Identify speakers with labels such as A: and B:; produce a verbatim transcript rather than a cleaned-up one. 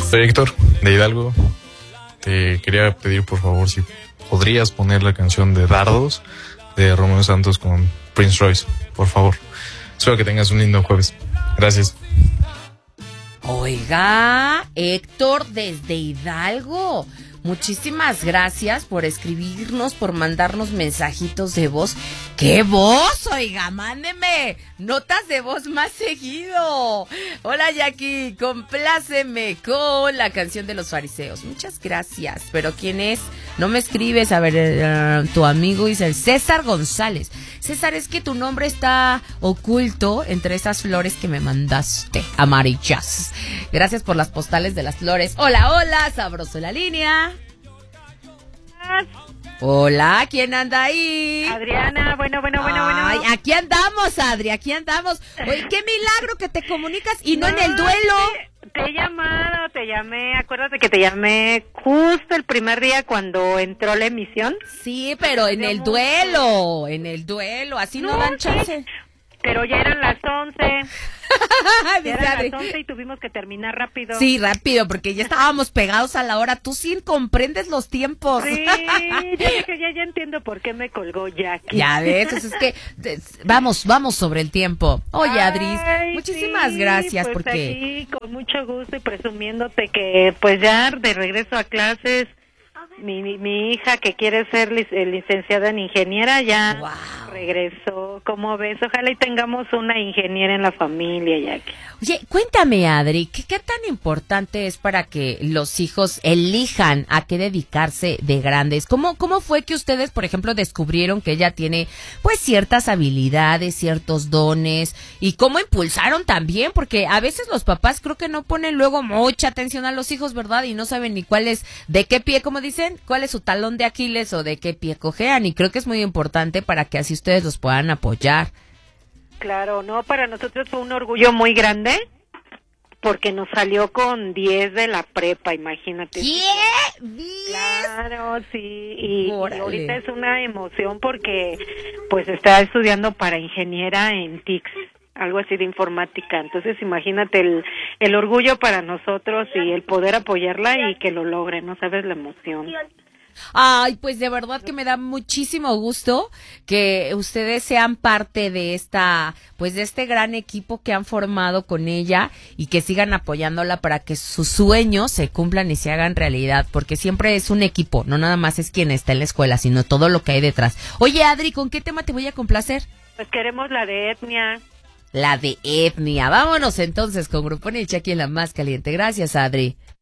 A: Soy Héctor, de Hidalgo. Te quería pedir, por favor, si podrías poner la canción de Dardos de Romeo Santos con Prince Royce, por favor. Espero que tengas un lindo jueves. Gracias.
B: Oiga, Héctor desde Hidalgo. Muchísimas gracias por escribirnos, por mandarnos mensajitos de voz. ¡Qué voz! Oiga, mándeme notas de voz más seguido. Hola, Jackie, compláceme con la canción de los fariseos. Muchas gracias. ¿Pero quién es? No me escribes. A ver, uh, tu amigo dice César González. César, es que tu nombre está oculto entre esas flores que me mandaste, amarillas. Gracias por las postales de las flores. Hola, hola, sabroso la línea. Hola, ¿quién anda ahí?
C: Adriana, bueno, bueno, bueno,
B: Ay,
C: bueno.
B: aquí andamos, Adri, aquí andamos. Oye, qué milagro que te comunicas y no,
C: No,
B: en el duelo.
C: Te, te he llamado, te llamé, acuérdate que te llamé justo el primer día cuando entró la emisión.
B: Sí, pero en el duelo, en el duelo, así no,
C: No,
B: dan
C: sí.
B: chance.
C: Pero ya eran las once. Ya
B: Dice
C: eran
B: Adri.
C: las once y tuvimos que terminar rápido.
B: Sí, rápido, porque ya estábamos pegados a la hora. Tú sí comprendes los tiempos.
C: Sí, ya, dije, ya, ya entiendo por qué me colgó Jackie.
B: Ya ves, pues es que te- vamos, vamos sobre el tiempo. Oye, Adris,
C: Ay,
B: muchísimas
C: sí,
B: gracias
C: pues
B: porque
C: aquí con mucho gusto y presumiéndote que pues ya de regreso a clases mi, mi, mi hija que quiere ser lic- eh, licenciada en ingeniera ya
B: Wow.
C: regresó. ¿Cómo ves? Ojalá y tengamos una ingeniera en la familia, Jackie.
B: Oye, cuéntame, Adri, ¿qué, ¿qué tan importante es para que los hijos elijan a qué dedicarse de grandes? ¿Cómo, cómo fue que ustedes, por ejemplo, descubrieron que ella tiene, pues, ciertas habilidades, ciertos dones? ¿Y cómo impulsaron también? Porque a veces los papás creo que no ponen luego mucha atención a los hijos, ¿verdad? Y no saben ni cuál es, de qué pie, como dicen, cuál es su talón de Aquiles o de qué pie cojean. Y creo que es muy importante para que así ustedes los puedan apoyar.
C: Claro, no, para nosotros fue un orgullo muy grande porque nos salió con diez de la prepa, imagínate.
B: ¿Qué? ¿Diez?
C: Claro, sí, y, y
B: Órale.
C: ahorita es una emoción porque pues está estudiando para ingeniera en T I C S, algo así de informática. Entonces imagínate el, el orgullo para nosotros y el poder apoyarla y que lo logre, no sabes la emoción.
B: Ay, pues de verdad que me da muchísimo gusto que ustedes sean parte de esta, pues de este gran equipo que han formado con ella y que sigan apoyándola para que sus sueños se cumplan y se hagan realidad, porque siempre es un equipo, no nada más es quien está en la escuela, sino todo lo que hay detrás. Oye, Adri, ¿con qué tema te voy a complacer?
C: Pues queremos la de etnia.
B: La de etnia. Vámonos entonces con Grupo Nietzsche aquí en La Más Caliente. Gracias, Adri.